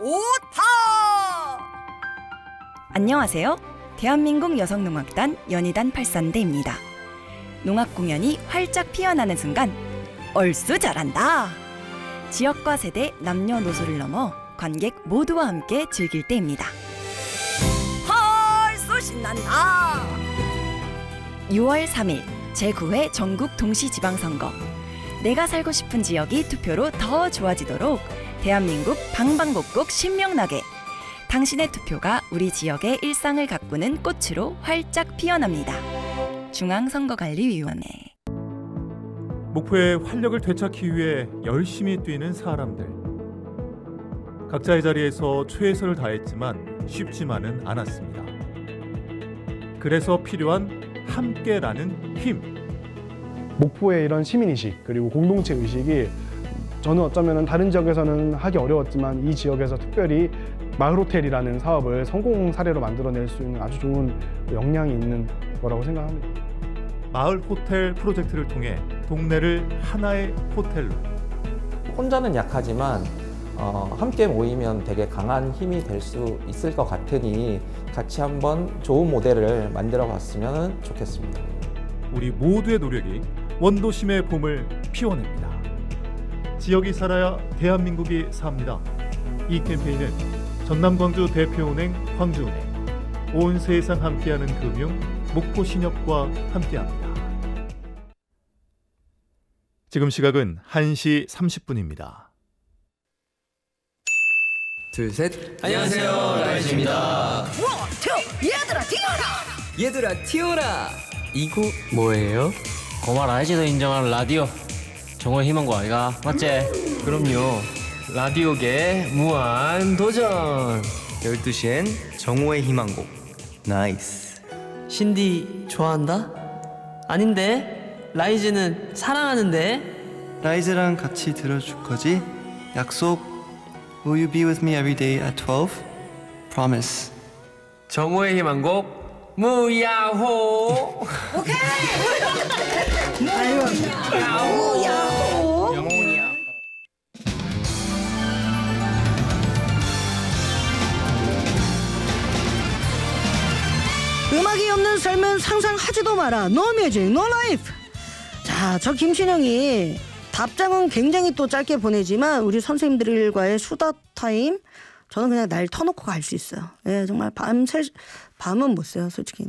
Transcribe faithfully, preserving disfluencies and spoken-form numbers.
좋다. 안녕하세요. 대한민국 여성농악단 연희단 팔산대입니다. 농악 공연이 활짝 피어나는 순간 얼쑤 잘한다. 지역과 세대, 남녀노소를 넘어 관객 모두와 함께 즐길 때입니다. 헐수 신난다. 유월 삼일 제구 회 전국 동시지방선거. 내가 살고 싶은 지역이 투표로 더 좋아지도록 대한민국 방방곡곡 신명나게 당신의 투표가 우리 지역의 일상을 가꾸는 꽃으로 활짝 피어납니다. 중앙선거관리위원회. 목포의 활력을 되찾기 위해 열심히 뛰는 사람들. 각자의 자리에서 최선을 다했지만 쉽지만은 않았습니다. 그래서 필요한 함께라는 힘. 목포의 이런 시민의식 그리고 공동체 의식이 저는 어쩌면 다른 지역에서는 하기 어려웠지만 이 지역에서 특별히 마을호텔이라는 사업을 성공 사례로 만들어낼 수 있는 아주 좋은 역량이 있는 거라고 생각합니다. 마을 호텔 프로젝트를 통해 동네를 하나의 호텔로. 혼자는 약하지만 어, 함께 모이면 되게 강한 힘이 될 수 있을 것 같으니 같이 한번 좋은 모델을 만들어 봤으면 좋겠습니다. 우리 모두의 노력이 원도심의 봄을 피워냅니다. 지역이 살아야 대한민국이 삽니다. 이 캠페인은 전남광주 대표은행 광주은행, 온 세상 함께하는 금융 목포신협과 함께합니다. 지금 시각은 한 시 삼십 분입니다. 둘, 셋. 안녕하세요, 라이즈입니다. 원, 투, 얘들아 튀어라. 얘들아 튀어라. 이거 뭐예요? 고마 라이즈도 인정하는 라디오. 정오의 희망고 아이가 맞지? 그럼요. 라디오계 무한 도전. 열두 시엔 정오의 희망곡. 나이스. 신디 좋아한다? 아닌데? 라이즈는 사랑하는데? 라이즈랑 같이 들어줄 거지? 약속. Will you be with me every day at twelve? Promise. 정오의 희망곡 무야호. 오케이. 아유, 야호. 영혼이야. 음악이 없는 삶은 상상하지도 마라. No music, no life. 자, 저 김신영이 답장은 굉장히 또 짧게 보내지만 우리 선생님들과의 수다 타임 저는 그냥 날 터놓고 갈 수 있어요. 예, 정말 밤새 밤은 못 새요, 솔직히.